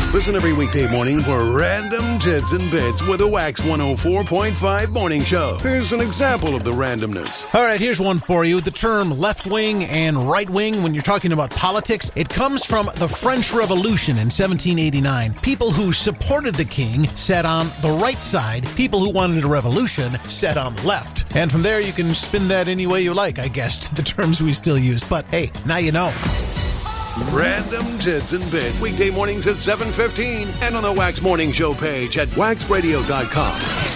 Listen every weekday morning for Random Tits and Bits with a Wax 104.5 morning show. Here's an example of the randomness. All right, here's one for you. The term left-wing and right-wing, when you're talking about politics, it comes from the French Revolution in 1789. People who supported the king sat on the right side. People who wanted a revolution sat on the left. And from there, you can spin that any way you like, I guess, the terms we still use. But hey, now you know. Random Tits and Bits, weekday mornings at 7:15 and on the Wax Morning Show page at waxradio.com.